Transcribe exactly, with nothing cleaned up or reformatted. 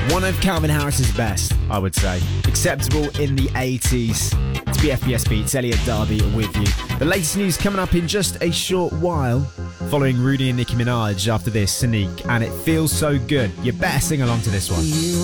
One of Calvin Harris's best, I would say. Acceptable in the eighties. It's B F B S Beats, Elliot Darby with you. The latest news coming up in just a short while. Following Rudy and Nicki Minaj after this, Sneak, and It Feels So Good. You better sing along to this one. You